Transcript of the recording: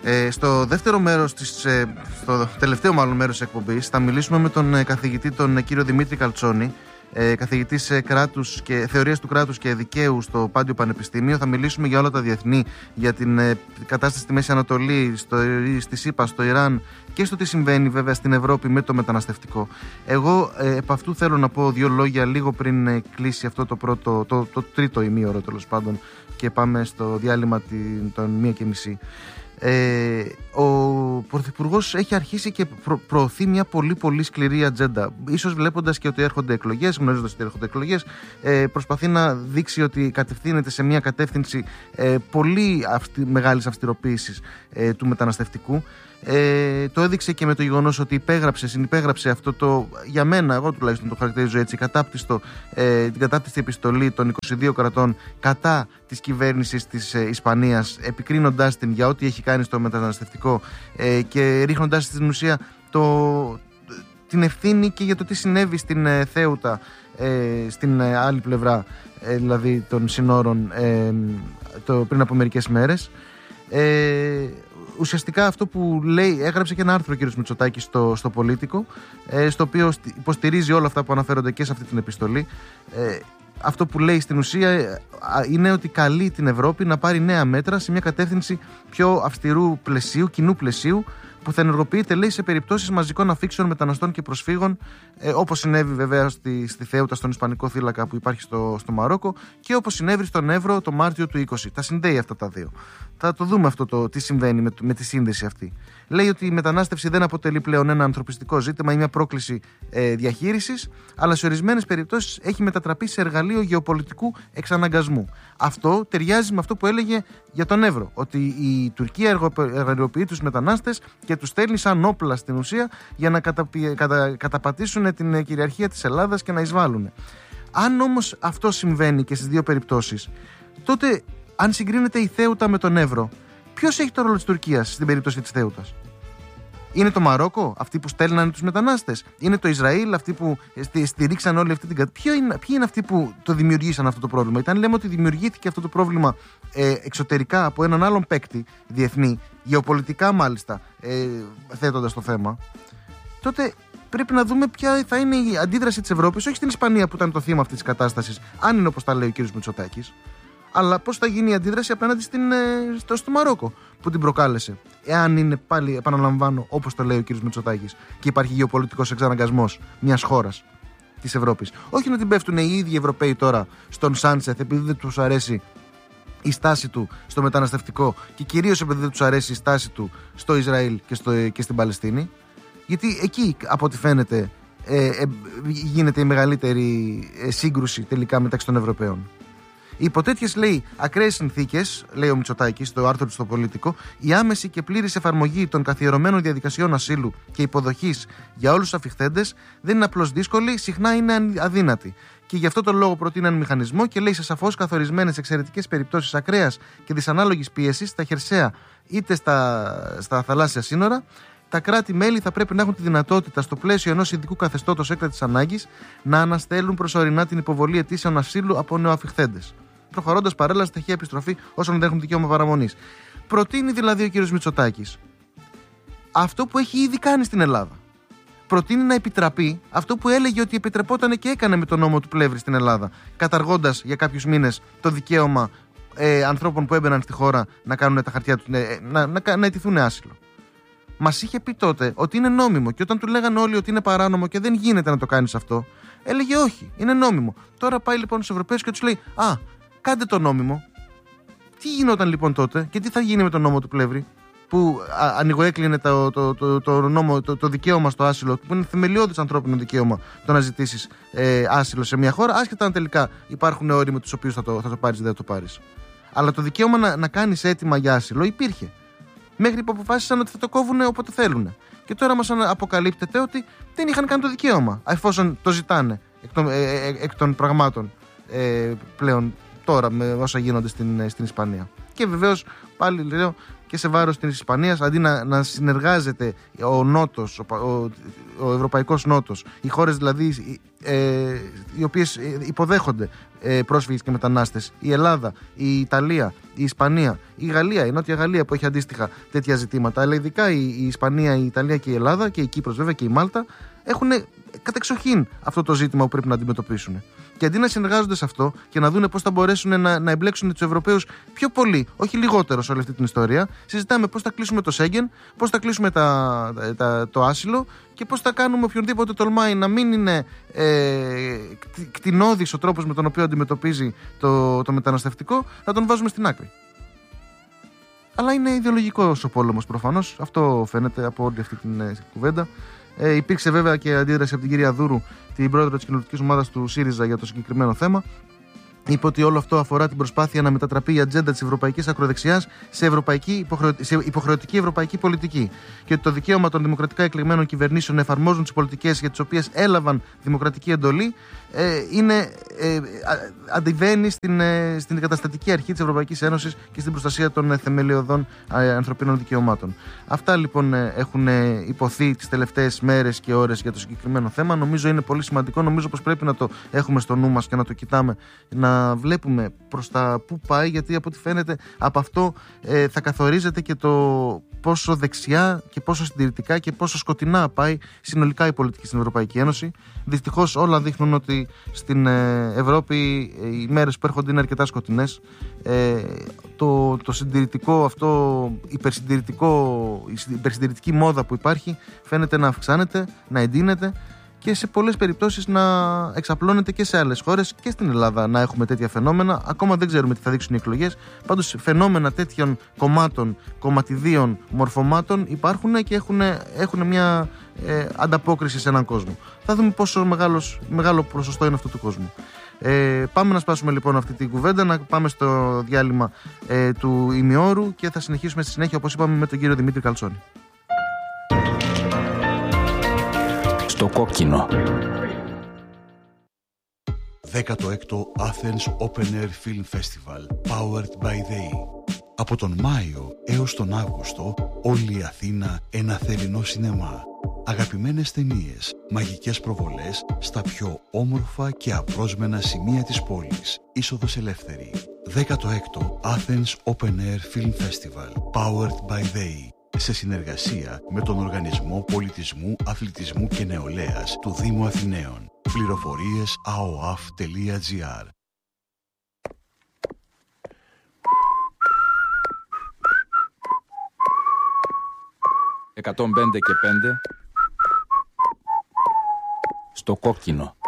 Στο δεύτερο μέρος στο τελευταίο μάλλον μέρος της εκπομπής, θα μιλήσουμε με τον καθηγητή, τον κύριο Δημήτρη Καλτσόνη, καθηγητής θεωρίας του κράτους και δικαίου στο Πάντιο Πανεπιστήμιο. Θα μιλήσουμε για όλα τα διεθνή, για την κατάσταση στη Μέση Ανατολή, στη ΣΥΠΑ, στο Ιράν και στο τι συμβαίνει βέβαια στην Ευρώπη με το μεταναστευτικό. Εγώ επ' αυτού θέλω να πω δύο λόγια λίγο πριν κλείσει αυτό το τρίτο ημίωρο τέλος πάντων και πάμε στο διάλειμμα των 1:30. Ο Πρωθυπουργός έχει αρχίσει και προωθεί μια πολύ πολύ σκληρή ατζέντα. Ίσως βλέποντας και ότι έρχονται εκλογές, γνωρίζοντας ότι έρχονται εκλογές, προσπαθεί να δείξει ότι κατευθύνεται σε μια κατεύθυνση πολύ μεγάλης αυστηροποίησης του μεταναστευτικού. Το έδειξε και με το γεγονός ότι συνυπέγραψε αυτό το, για μένα, εγώ τουλάχιστον το χαρακτηρίζω έτσι, την κατάπτυστη επιστολή των 22 κρατών κατά της κυβέρνησης της Ισπανίας, επικρίνοντάς την για ό,τι έχει κάνει στο μεταναστευτικό και ρίχνοντάς στην ουσία την ευθύνη και για το τι συνέβη στην Θέουτα, στην άλλη πλευρά δηλαδή των συνόρων πριν από μερικές μέρες. Ουσιαστικά αυτό που λέει, έγραψε και ένα άρθρο ο κ. Μητσοτάκης στο Πολίτικο, στο οποίο υποστηρίζει όλα αυτά που αναφέρονται και σε αυτή την επιστολή. Αυτό που λέει στην ουσία είναι ότι καλεί την Ευρώπη να πάρει νέα μέτρα σε μια κατεύθυνση πιο αυστηρού πλαισίου, κοινού πλαισίου, που θα ενεργοποιείται, λέει, σε περιπτώσεις μαζικών αφήξεων μεταναστών και προσφύγων, όπως συνέβη βέβαια στη Θέουτα, στον Ισπανικό θύλακα που υπάρχει στο Μαρόκο, και όπως συνέβη στον Εύρο το Μάρτιο του 20. Τα συνδέει αυτά τα δύο. Θα το δούμε αυτό τι συμβαίνει με τη σύνδεση αυτή. Λέει ότι η μετανάστευση δεν αποτελεί πλέον ένα ανθρωπιστικό ζήτημα ή μια πρόκληση διαχείρισης, αλλά σε ορισμένες περιπτώσεις έχει μετατραπεί σε εργαλείο γεωπολιτικού εξαναγκασμού. Αυτό ταιριάζει με αυτό που έλεγε για τον Εύρο, ότι η Τουρκία εργαλειοποιεί τους μετανάστες και τους στέλνει σαν όπλα στην ουσία για να καταπατήσουν την κυριαρχία της Ελλάδας και να εισβάλλουν. Αν όμως αυτό συμβαίνει και στις δύο περιπτώσεις, τότε αν συγκρίνεται η Θέουτα με τον Εύρο, ποιος έχει το ρόλο της Τουρκίας στην περίπτωση της Θέουτας? Είναι το Μαρόκο, αυτοί που στέλνανε τους μετανάστες? Είναι το Ισραήλ, αυτοί που στηρίξαν όλη αυτή την κατάσταση? Ποιοι είναι αυτοί που το δημιουργήσαν αυτό το πρόβλημα? Ήταν, λέμε, ότι δημιουργήθηκε αυτό το πρόβλημα εξωτερικά από έναν άλλον παίκτη διεθνή, γεωπολιτικά μάλιστα, θέτοντας το θέμα, τότε πρέπει να δούμε ποια θα είναι η αντίδραση της Ευρώπης, όχι στην Ισπανία που ήταν το θύμα αυτής της κατάστασης, αν είναι όπως τα λέει ο κ. Μητσοτάκης, αλλά πώς θα γίνει η αντίδραση απέναντι στο Μαρόκο που την προκάλεσε. Εάν είναι πάλι, επαναλαμβάνω, όπως το λέει ο κ. Μητσοτάκης, και υπάρχει γεωπολιτικός εξαναγκασμός μιας χώρας της Ευρώπης. Όχι να την πέφτουν οι ίδιοι Ευρωπαίοι τώρα στον Σάντσεθ επειδή δεν τους αρέσει η στάση του στο μεταναστευτικό και κυρίως επειδή δεν τους αρέσει η στάση του στο Ισραήλ και στην Παλαιστίνη. Γιατί εκεί, από ό,τι φαίνεται, γίνεται η μεγαλύτερη σύγκρουση τελικά μεταξύ των Ευρωπαίων. Υπό τέτοιες, λέει, ακραίες συνθήκες, λέει ο Μητσοτάκης στο άρθρο του στο Πολίτικο, η άμεση και πλήρης εφαρμογή των καθιερωμένων διαδικασιών ασύλου και υποδοχής για όλους τους αφιχθέντες δεν είναι απλώς δύσκολη, συχνά είναι αδύνατη. Και γι' αυτό τον λόγο προτείνει έναν μηχανισμό και λέει σε σαφώς καθορισμένες εξαιρετικές περιπτώσεις ακραίας και δυσανάλογης πίεσης στα χερσαία είτε στα θαλάσσια σύνορα, τα κράτη-μέλη θα πρέπει να έχουν τη δυνατότητα, στο πλαίσιο ενός ειδικού καθεστώτος έκτακτης ανάγκης, να αναστέλουν προσωρινά την υποβολή αιτήσεων ασύλου από νεοαφιχθέντες, προχωρώντας παράλληλα στη ταχεία επιστροφή όσων δεν έχουν δικαίωμα παραμονής. Προτείνει δηλαδή ο κ. Μητσοτάκης αυτό που έχει ήδη κάνει στην Ελλάδα. Προτείνει να επιτραπεί αυτό που έλεγε ότι επιτρεπόταν και έκανε με τον νόμο του Πλεύρη στην Ελλάδα, καταργώντας για κάποιους μήνες το δικαίωμα ανθρώπων που έμπαιναν στη χώρα να κάνουν τα χαρτιά του, να αιτηθούν άσυλο. Μας είχε πει τότε ότι είναι νόμιμο, και όταν του λέγανε όλοι ότι είναι παράνομο και δεν γίνεται να το κάνεις αυτό, έλεγε όχι, είναι νόμιμο. Τώρα πάει λοιπόν στους Ευρωπαίους και τους λέει, κάντε το νόμιμο. Τι γινόταν λοιπόν τότε και τι θα γίνει με τον νόμο του Πλεύρη, που ανοιγοέκλεινε το δικαίωμα στο άσυλο, που είναι θεμελιώδης ανθρώπινο δικαίωμα το να ζητήσεις άσυλο σε μια χώρα, άσχετα αν τελικά υπάρχουν όροι με τους οποίους θα το πάρεις ή δεν θα το πάρεις. Αλλά το δικαίωμα να κάνεις αίτημα για άσυλο υπήρχε. Μέχρι που αποφάσισαν ότι θα το κόβουν όποτε θέλουν. Και τώρα μας αποκαλύπτεται ότι δεν είχαν καν το δικαίωμα, εφόσον το ζητάνε εκ των πραγμάτων πλέον τώρα με όσα γίνονται στην Ισπανία. Και βεβαίως πάλι λέω, και σε βάρος της Ισπανίας, αντί να συνεργάζεται ο Νότος, ο Ευρωπαϊκός Νότος, οι χώρες δηλαδή οι οποίες υποδέχονται πρόσφυγες και μετανάστες, η Ελλάδα, η Ιταλία, η Ισπανία, η Γαλλία, η Νότια Γαλλία που έχει αντίστοιχα τέτοια ζητήματα, αλλά ειδικά η Ισπανία, η Ιταλία και η Ελλάδα και η Κύπρος βέβαια και η Μάλτα έχουν κατεξοχήν αυτό το ζήτημα που πρέπει να αντιμετωπίσουν. Και αντί να συνεργάζονται σε αυτό και να δούνε πώς θα μπορέσουν να εμπλέξουν τους Ευρωπαίους πιο πολύ, όχι λιγότερο σε όλη αυτή την ιστορία, συζητάμε πώς θα κλείσουμε το Σέγγεν, πώς θα κλείσουμε το άσυλο και πώς θα κάνουμε οποιονδήποτε τολμάει να μην είναι κτηνώδης ο τρόπος με τον οποίο αντιμετωπίζει το μεταναστευτικό, να τον βάζουμε στην άκρη. Αλλά είναι ιδεολογικός ο πόλεμος προφανώς, αυτό φαίνεται από όλη αυτή την κουβέντα. Υπήρξε βέβαια και αντίδραση από την κυρία Δούρου, την πρόεδρο της κοινοβουλευτικής ομάδας του ΣΥΡΙΖΑ, για το συγκεκριμένο θέμα. Είπε ότι όλο αυτό αφορά την προσπάθεια να μετατραπεί η ατζέντα της ευρωπαϊκής ακροδεξιάς σε υποχρεωτική ευρωπαϊκή πολιτική και ότι το δικαίωμα των δημοκρατικά εκλεγμένων κυβερνήσεων να εφαρμόζουν τις πολιτικές για τις οποίες έλαβαν δημοκρατική εντολή αντιβαίνει στην καταστατική αρχή της Ευρωπαϊκής Ένωσης και στην προστασία των θεμελιωδών ανθρωπίνων δικαιωμάτων. Αυτά λοιπόν έχουν υποθεί τις τελευταίες μέρες και ώρες για το συγκεκριμένο θέμα. Νομίζω είναι πολύ σημαντικό, νομίζω πως πρέπει να το έχουμε στο νου μας και να το κοιτάμε, να βλέπουμε προς τα πού πάει, γιατί από ό,τι φαίνεται από αυτό θα καθορίζεται και το πόσο δεξιά και πόσο συντηρητικά και πόσο σκοτεινά πάει συνολικά η πολιτική στην Ευρωπαϊκή Ένωση. Δυστυχώς όλα δείχνουν ότι στην Ευρώπη οι μέρες που έρχονται είναι αρκετά σκοτεινές. Το συντηρητικό αυτό, η υπερσυντηρητική μόδα που υπάρχει φαίνεται να αυξάνεται, να εντείνεται και σε πολλές περιπτώσεις να εξαπλώνεται και σε άλλες χώρες και στην Ελλάδα να έχουμε τέτοια φαινόμενα. Ακόμα δεν ξέρουμε τι θα δείξουν οι εκλογές. Πάντως φαινόμενα τέτοιων κομμάτων, κομματιδίων, μορφωμάτων υπάρχουν και έχουν μια ανταπόκριση σε έναν κόσμο. Θα δούμε πόσο μεγάλο ποσοστό είναι αυτού του κόσμου. Πάμε να σπάσουμε λοιπόν αυτή την κουβέντα, να πάμε στο διάλειμμα του ημιώρου και θα συνεχίσουμε στη συνέχεια, όπως είπαμε, με τον κύριο Δημήτρη Καλτσόνη. Το κόκκινο. 16ο Athens Open Air Film Festival Powered by They. Από τον Μάιο έως τον Αύγουστο όλη η Αθήνα ένα θερινό σινεμά. Αγαπημένες ταινίες, μαγικές προβολές στα πιο όμορφα και απρόσμενα σημεία της πόλης. Είσοδος ελεύθερη. 16ο Athens Open Air Film Festival Powered by They, σε συνεργασία με τον Οργανισμό Πολιτισμού, Αθλητισμού και Νεολαίας του Δήμου Αθηναίων. Πληροφορίες aoaf.gr. «105 και 5» στο κόκκινο.